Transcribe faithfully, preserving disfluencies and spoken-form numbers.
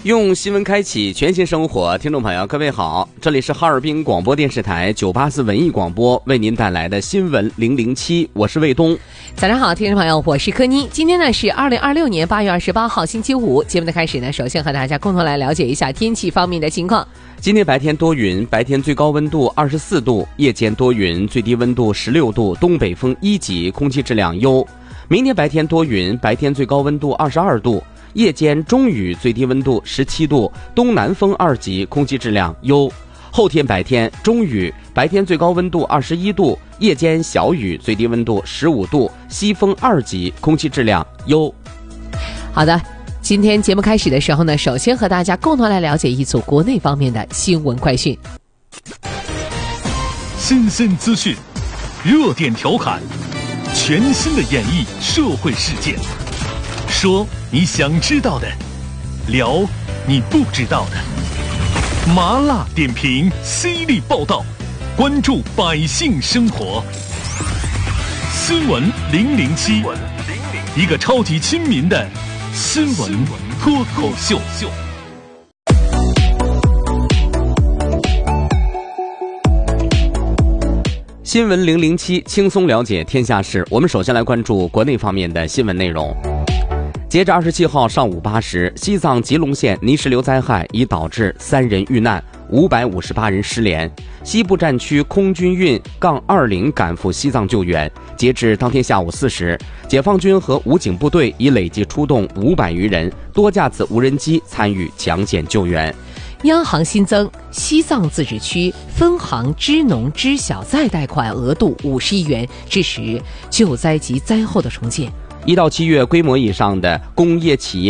用新闻开启全新生活，听众朋友各位好，这里是哈尔滨广播电视台九八四文艺广播为您带来的新闻零零七，我是卫东。 早上好，听众朋友，我是柯妮。今天呢是二零二六年八月二十八号星期五，节目的开始呢，首先和大家共同来了解一下天气方面的情况。 今天白天多云，白天最高温度二十四度，夜间多云，最低温度十六度，东北风一级，空气质量优。明天白天多云，白天最高温度二十二度，夜间中雨，最低温度十七度，东南风二级，空气质量优。后天白天中雨，白天最高温度二十一度，夜间小雨，最低温度十五度，西风二级，空气质量优。 好的，今天节目开始的时候呢，首先和大家共同来了解一组国内方面的新闻快讯。 新鲜资讯，热点调侃，全新的演绎社会事件，说你想知道的，聊你不知道的。麻辣点评，犀利报道，关注百姓生活。新闻零零七，一个超级亲民的新闻脱口秀。 新闻零零七，轻松了解天下事。我们首先来关注国内方面的新闻内容。截至二十七号上午八时，西藏吉隆县泥石流灾害已导致三人遇难，五百五十八人失联。西部战区空军运杠二零赶赴西藏救援。截至当天下午四时，解放军和武警部队已累计出动五百余人，多架次无人机参与抢险救援。 央行新增西藏自治区分行支农支小再贷款额度五十亿元，支持救灾及灾后的重建。 一到七月，规模以上的工业企业